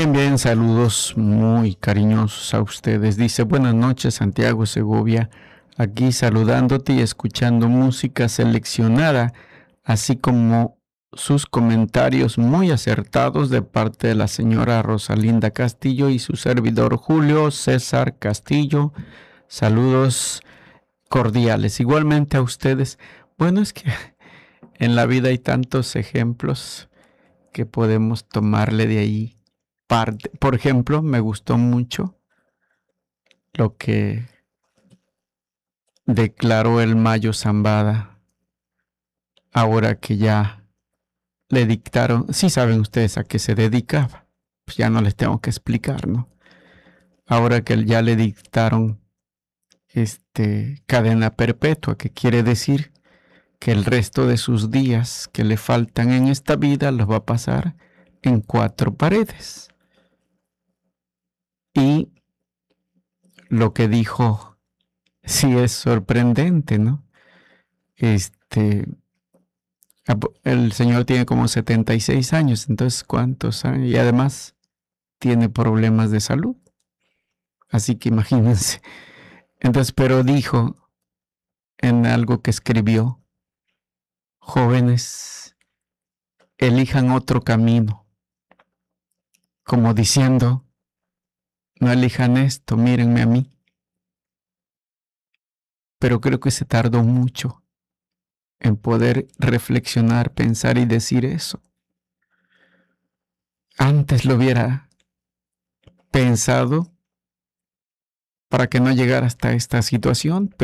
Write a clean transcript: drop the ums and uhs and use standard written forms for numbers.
Bien, bien, saludos muy cariñosos a ustedes. Dice, buenas noches, Santiago Segovia, aquí saludándote y escuchando música seleccionada, así como sus comentarios muy acertados de parte de la señora Rosalinda Castillo y su servidor Julio César Castillo. Saludos cordiales. Igualmente a ustedes. Bueno, es que en la vida hay tantos ejemplos que podemos tomarle de ahí parte. Por ejemplo, me gustó mucho lo que declaró el Mayo Zambada, ahora que ya le dictaron, sí saben ustedes a qué se dedicaba, pues ya no les tengo que explicar, ¿no? Ahora que ya le dictaron cadena perpetua, que quiere decir que el resto de sus días que le faltan en esta vida los va a pasar en cuatro paredes. Y lo que dijo sí es sorprendente, ¿no? El señor tiene como 76 años, entonces ¿cuántos años? Y además tiene problemas de salud. Así que imagínense. Entonces, pero dijo en algo que escribió, jóvenes, elijan otro camino, como diciendo, no elijan esto, mírenme a mí. Pero creo que se tardó mucho en poder reflexionar, pensar y decir eso. Antes lo hubiera pensado para que no llegara hasta esta situación,